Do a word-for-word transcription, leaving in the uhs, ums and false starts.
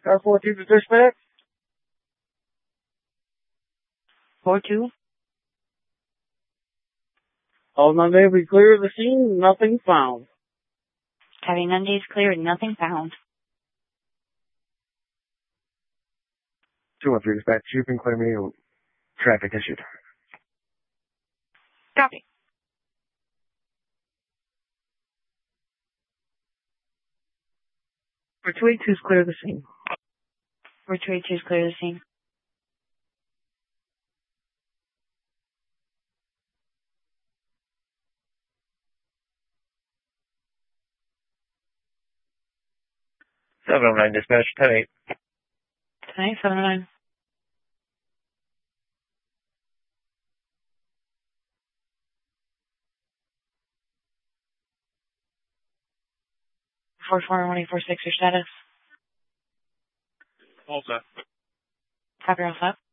Car four two to dispatch. four two. All Monday we clear the scene, nothing found. Having Mondays cleared, nothing found. two one three dispatch, you can clear me. Traffic issued. Copy. For two eighty-two's clear the scene. For two eighty-two's clear the scene. seven oh nine dispatch, ten eight. ten eight, seven oh nine. four four one eight four six, your status? All set. Copy, all set.